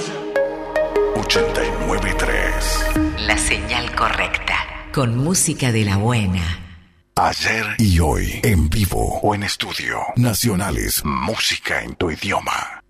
89.3. La señal correcta. Con música de la buena. Ayer y hoy, en vivo o en estudio. Nacionales, música en tu idioma.